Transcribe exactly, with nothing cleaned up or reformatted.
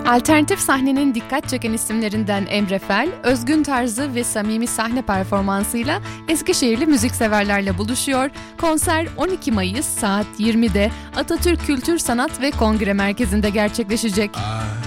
Alternatif sahnenin dikkat çeken isimlerinden Emre Fel, özgün tarzı ve samimi sahne performansıyla Eskişehirli müzikseverlerle buluşuyor. Konser on iki Mayıs saat yirmide Atatürk Kültür Sanat ve Kongre Merkezi'nde gerçekleşecek.